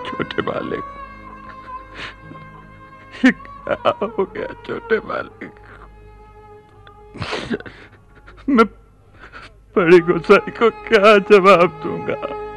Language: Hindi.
छोटे मालिक, ये क्या हो गया छोटे मालिक? मैं बड़ी गोसाई को क्या जवाब दूंगा?